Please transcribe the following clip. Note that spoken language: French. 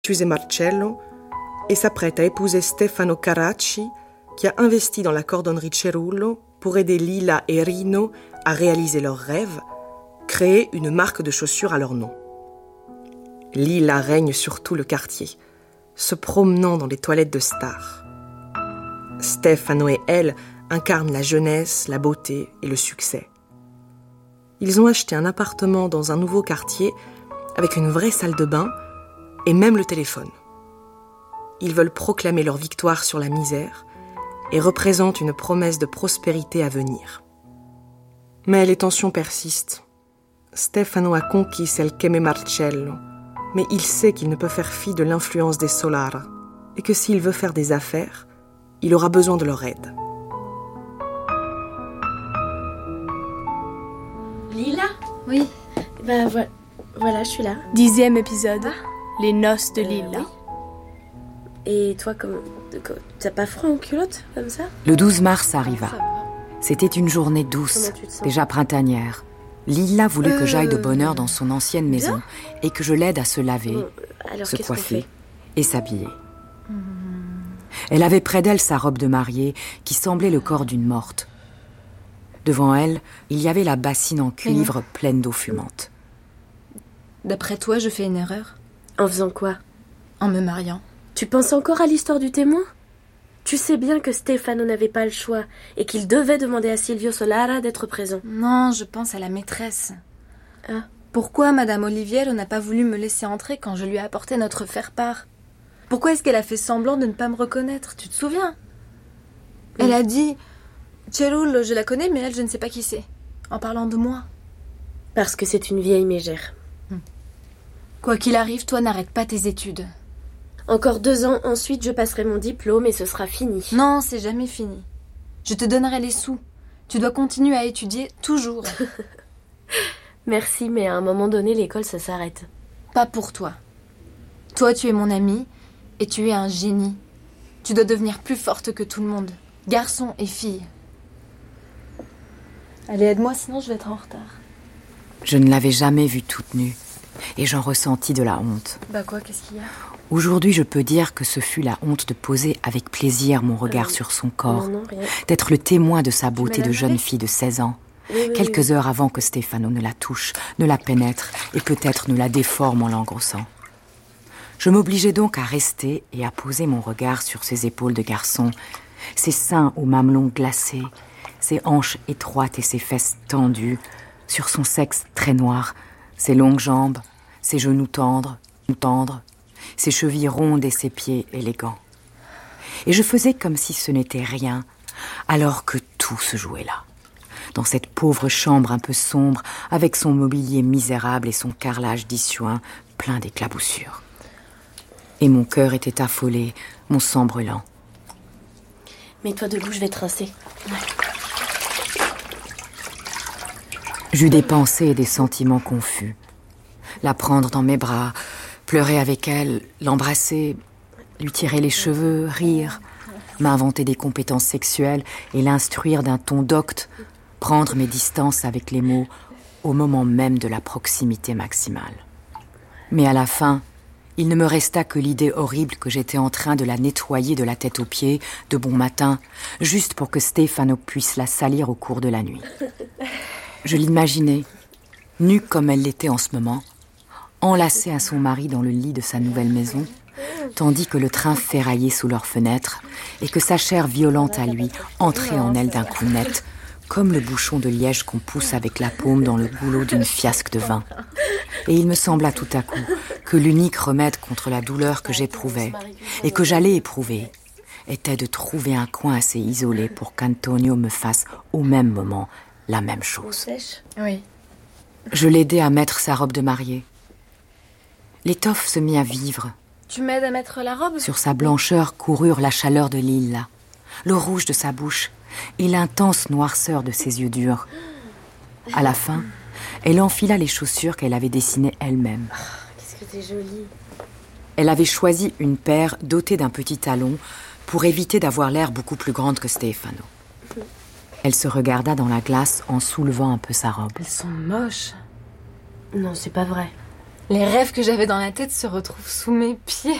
Giuseppe Marcello et s'apprête à épouser Stefano Carracci, qui a investi dans la cordonnerie Cerullo pour aider Lila et Rino à réaliser leurs rêves, créer une marque de chaussures à leur nom. Lila règne sur tout le quartier, se promenant dans les toilettes de stars. Stefano et elle incarnent la jeunesse, la beauté et le succès. Ils ont acheté un appartement dans un nouveau quartier avec une vraie salle de bain et même le téléphone. Ils veulent proclamer leur victoire sur la misère et représentent une promesse de prospérité à venir. Mais les tensions persistent. Stefano a conquis celle qu'aimait Marcello, mais il sait qu'il ne peut faire fi de l'influence des Solara et que s'il veut faire des affaires, il aura besoin de leur aide. Lila ? Oui. Voilà, je suis là. 10e épisode. Les noces de Lila. Oui. Et toi, t'as pas froid en culotte, comme ça ? Le 12 mars arriva. C'était une journée douce, Comment tu te sens ? déjà printanière. Lila voulait que j'aille de bonne heure dans son ancienne maison et que je l'aide à se laver, Alors, se qu'est-ce qu'on coiffer fait ? et s'habiller. Elle avait près d'elle sa robe de mariée qui semblait le corps d'une morte. Devant elle, il y avait la bassine en cuivre pleine d'eau fumante. D'après toi, je fais une erreur ? En faisant quoi ? En me mariant. Tu penses encore à l'histoire du témoin ? Tu sais bien que Stefano n'avait pas le choix et qu'il devait demander à Silvio Solara d'être présent. Non, je pense à la maîtresse. Ah. Pourquoi Madame Oliviero n'a pas voulu me laisser entrer quand je lui ai apporté notre faire-part ? Pourquoi est-ce qu'elle a fait semblant de ne pas me reconnaître ? Tu te souviens ? Elle a dit « Cerullo, je la connais, mais elle, je ne sais pas qui c'est. » En parlant de moi. Parce que c'est une vieille mégère. Quoi qu'il arrive, toi, n'arrête pas tes études. Encore 2 ans, ensuite je passerai mon diplôme et ce sera fini. Non, c'est jamais fini. Je te donnerai les sous. Tu dois continuer à étudier toujours. Merci, mais à un moment donné, l'école, ça s'arrête. Pas pour toi. Toi, tu es mon amie et tu es un génie. Tu dois devenir plus forte que tout le monde, garçon et fille. Allez, aide-moi, sinon je vais être en retard. Je ne l'avais jamais vue toute nue et j'en ressentis de la honte. Bah quoi, qu'est-ce qu'il y a ? Aujourd'hui, je peux dire que ce fut la honte de poser avec plaisir mon regard sur son corps, Non, rien. d'être le témoin de sa beauté m'as de lavé ? jeune fille de 16 ans, Oui. quelques heures avant que Stefano ne la touche, ne la pénètre et peut-être ne la déforme en l'engrossant. Je m'obligeais donc à rester et à poser mon regard sur ses épaules de garçon, ses seins aux mamelons glacés, ses hanches étroites et ses fesses tendues, sur son sexe très noir, ses longues jambes, ses genoux tendres, ses chevilles rondes et ses pieds élégants. Et je faisais comme si ce n'était rien, alors que tout se jouait là, dans cette pauvre chambre un peu sombre, avec son mobilier misérable et son carrelage d'issuin plein d'éclaboussures. Et mon cœur était affolé, mon sang brûlant. Mets-toi debout, je vais te rincer. J'eus des pensées et des sentiments confus. La prendre dans mes bras, pleurer avec elle, l'embrasser, lui tirer les cheveux, rire, m'inventer des compétences sexuelles et l'instruire d'un ton docte, prendre mes distances avec les mots au moment même de la proximité maximale. Mais à la fin, il ne me resta que l'idée horrible que j'étais en train de la nettoyer de la tête aux pieds, de bon matin, juste pour que Stefano puisse la salir au cours de la nuit. Je l'imaginais, nue comme elle l'était en ce moment, enlacée à son mari dans le lit de sa nouvelle maison, tandis que le train ferraillait sous leurs fenêtres et que sa chair violente à lui entrait en elle d'un coup net, comme le bouchon de liège qu'on pousse avec la paume dans le goulot d'une fiasque de vin. Et il me sembla tout à coup que l'unique remède contre la douleur que j'éprouvais et que j'allais éprouver était de trouver un coin assez isolé pour qu'Antonio me fasse au même moment la même chose. Oui. Je l'aidai à mettre sa robe de mariée. L'étoffe se mit à vivre. Tu m'aides à mettre la robe ? Sur sa blancheur coururent la chaleur de Lila, le rouge de sa bouche et l'intense noirceur de ses yeux durs. À la fin, elle enfila les chaussures qu'elle avait dessinées elle-même. Qu'est-ce que t'es jolie. Elle avait choisi une paire dotée d'un petit talon pour éviter d'avoir l'air beaucoup plus grande que Stefano. Elle se regarda dans la glace en soulevant un peu sa robe. Elles sont moches. Non, c'est pas vrai. Les rêves que j'avais dans la tête se retrouvent sous mes pieds.